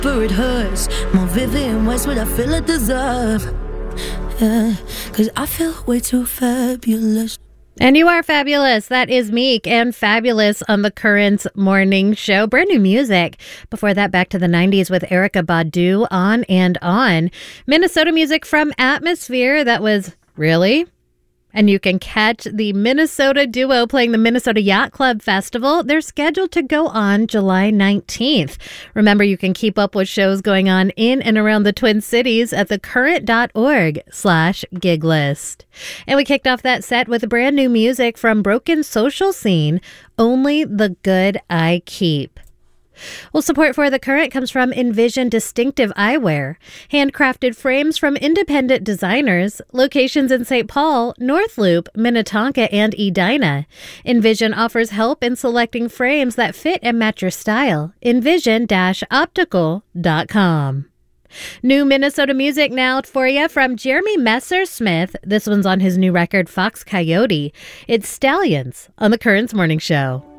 It hurts more vivid in ways what I feel it deserve. Yeah, cause I feel way too fabulous. And you are fabulous. That is Meek and Fabulous on the Currents Morning Show. Brand new music. Before that, back to the 90s with Erykah Badu, On and On. Minnesota music from Atmosphere. That was Really? And you can catch the Minnesota duo playing the Minnesota Yacht Club Festival. They're scheduled to go on July 19th. Remember, you can keep up with shows going on in and around the Twin Cities at thecurrent.org/gig list. And we kicked off that set with brand new music from Broken Social Scene, Only the Good I Keep. Well, support for The Current comes from Envision Distinctive Eyewear. Handcrafted frames from independent designers. Locations in St. Paul, North Loop, Minnetonka, and Edina. Envision offers help in selecting frames that fit and match your style. Envision-optical.com. New Minnesota music now for you from Jeremy Messer-Smith. This one's on his new record, Fox Coyote. It's Stallions on The Currents Morning Show.